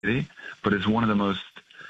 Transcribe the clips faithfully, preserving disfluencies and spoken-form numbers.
city, but it's one of the most,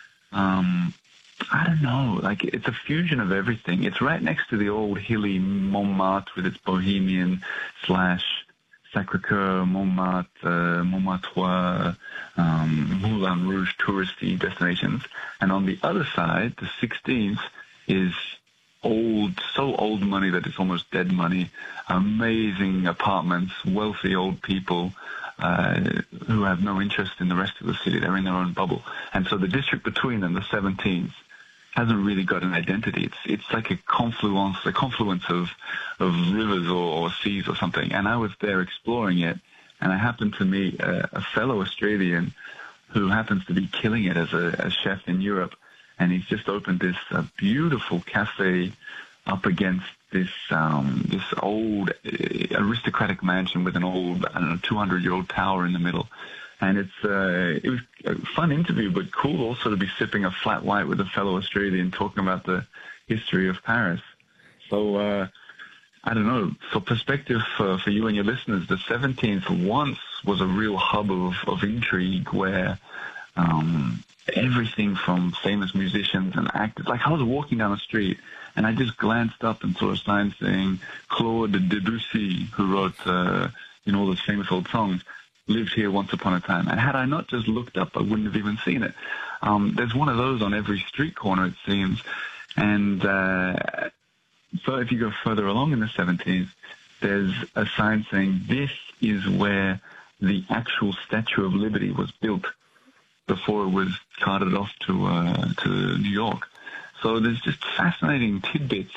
um, I don't know, like it's a fusion of everything. It's right next to the old hilly Montmartre with its bohemian slash Sacré-Cœur, Montmartre, uh, Montmartre, um, Moulin Rouge touristy destinations. And on the other side, the sixteenth, is old, so old money that it's almost dead money. Amazing apartments, wealthy old people uh, who have no interest in the rest of the city. They're in their own bubble. And so the district between them, the seventeenth, hasn't really got an identity. It's it's like a confluence, a confluence of of rivers or, or seas or something. And I was there exploring it, and I happened to meet a, a fellow Australian who happens to be killing it as a, a chef in Europe. And he's just opened this uh, beautiful cafe up against this um, this old uh, aristocratic mansion with an old, I don't know, two hundred year old tower in the middle. And it's uh, it was a fun interview, but cool also to be sipping a flat white with a fellow Australian talking about the history of Paris. So uh, I don't know. For perspective for, for you and your listeners, the seventeenth once was a real hub of, of intrigue where um, everything from famous musicians and actors. Like I was walking down the street and I just glanced up and saw a sign saying Claude Debussy, who wrote uh, you know all those famous old songs, lived here once upon a time. And had I not just looked up, I wouldn't have even seen it. Um, there's one of those on every street corner, it seems. And uh, so if you go further along in the seventeenth, there's a sign saying this is where the actual Statue of Liberty was built before it was carted off to uh, to New York. So there's just fascinating tidbits.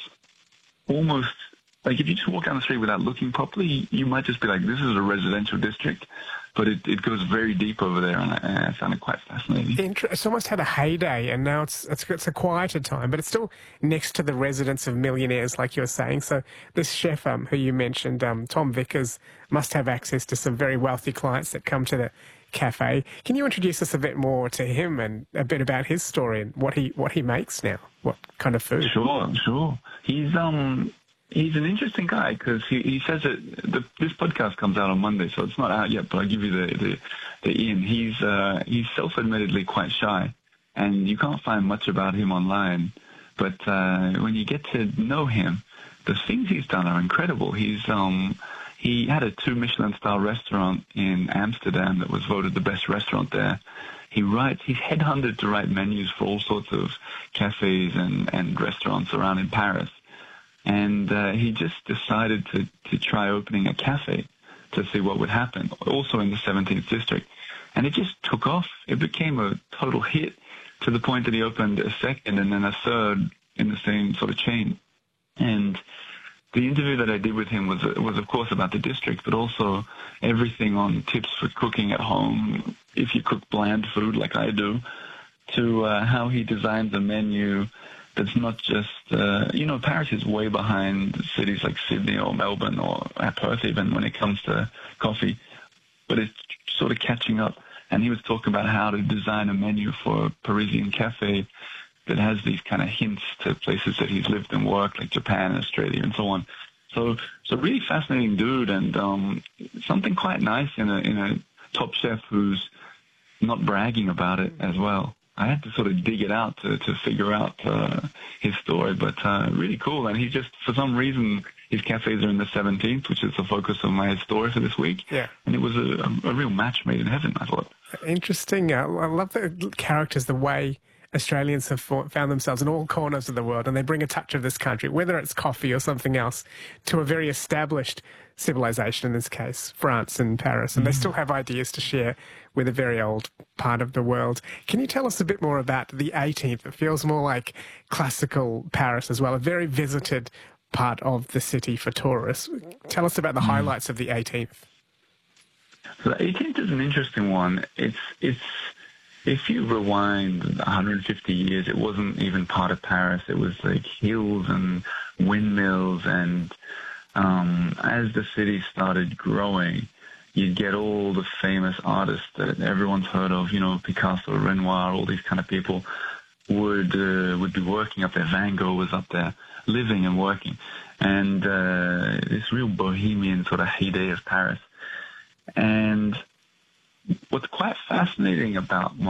Almost like if you just walk down the street without looking properly, you might just be like, this is a residential district. But it, it goes very deep over there, and I, I found it quite fascinating. It's almost had a heyday, and now it's, it's it's a quieter time, but it's still next to the residence of millionaires, like you were saying. So this chef um, who you mentioned, um, Tom Vickers, must have access to some very wealthy clients that come to the cafe. Can you introduce us a bit more to him and a bit about his story and what he what he makes now? What kind of food? Sure, sure. He's um. He's an interesting guy because he, he says that the, this podcast comes out on Monday, so it's not out yet, but I'll give you the, the, the in. He's, uh, he's self-admittedly quite shy, and you can't find much about him online. But uh, when you get to know him, the things he's done are incredible. He's um, he had a two Michelin-star restaurant in Amsterdam that was voted the best restaurant there. He writes, he's headhunted to write menus for all sorts of cafes and, and restaurants around in Paris. And uh, he just decided to, to try opening a cafe to see what would happen, also in the seventeenth district. And it just took off. It became a total hit to the point that he opened a second and then a third in the same sort of chain. And the interview that I did with him was, was of course, about the district, but also everything on tips for cooking at home, if you cook bland food like I do, to uh, how he designs a menu that's not just, uh, you know, Paris is way behind cities like Sydney or Melbourne or Perth even when it comes to coffee, but it's sort of catching up. And he was talking about how to design a menu for a Parisian cafe that has these kind of hints to places that he's lived and worked, like Japan and Australia and so on. So, so really fascinating dude, and um, something quite nice in a in a top chef who's not bragging about it as well. I had to sort of dig it out to, to figure out uh, his story, but uh, really cool. And he just, for some reason, his cafes are in the seventeenth, which is the focus of my story for this week. Yeah. And it was a, a, a real match made in heaven, I thought. Interesting. Uh, I love the characters, the way Australians have found themselves in all corners of the world, and they bring a touch of this country, whether it's coffee or something else, to a very established civilization, in this case, France and Paris. And mm. they still have ideas to share with a very old part of the world. Can you tell us a bit more about the eighteenth? It feels more like classical Paris as well, a very visited part of the city for tourists. Tell us about the mm. highlights of the eighteenth. So the eighteenth is an interesting one. It's it's if you rewind one hundred fifty years, it wasn't even part of Paris. It was like hills and windmills, and um, as the city started growing, you'd get all the famous artists that everyone's heard of, you know, Picasso, Renoir, all these kind of people would uh, would be working up there. Van Gogh was up there, living and working, and uh, this real bohemian sort of heyday of Paris. And what's quite fascinating about